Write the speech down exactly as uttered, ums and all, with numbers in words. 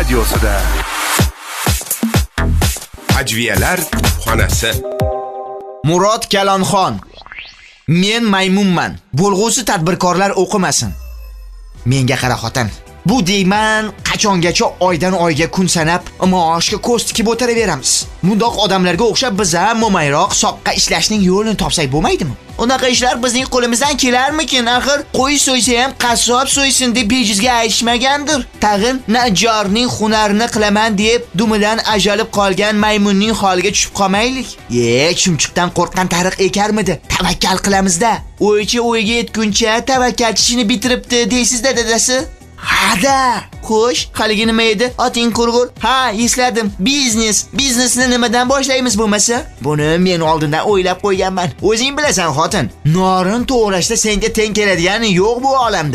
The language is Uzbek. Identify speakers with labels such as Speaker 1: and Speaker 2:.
Speaker 1: radiosida Ajviyalar xonasi.
Speaker 2: Murod Kalonxon. Men maymunman. Bo'lg'usi tadbirkorlar o'qimasin. Menga qara xotin. Bu deyman, qachongacha oydan oyga kun sanab maoshga ko'z tikib o'tiraveramiz. Bundoq odamlarga o'xshab biz ham mo'mayroq soqqa ishlashning yo'lini topsak bo'lmaydimi? Unaqa ishlar bizning qo'limizdan kelarmikin? Axir qo'y so'ysa ham qassob so'ysin deb bejizga aytishmagandir. Tag'in najjorning hunarini qilaman deb dumidan ajalib qolgan maymunning holiga tushib qolmaylik. Ye, chumchuqdan qo'rqqan tariq ekarmidi? Tavakkal qilamiz-da. O'ychi o'yiga yetguncha tavakkalchishini bitiribdi deysiz-da dadasi. Hada, xo'sh, haligi nima edi? Oting qurg'ur. Ha, esladim. Biznes. Biznesni nimadan boshlaymiz bo'lmasa? Buni men oldindan o'ylab qo'yganman. O'zing bilasan, xotin. Norin to'g'rashda senga teng keladigani yo'q bu olamda.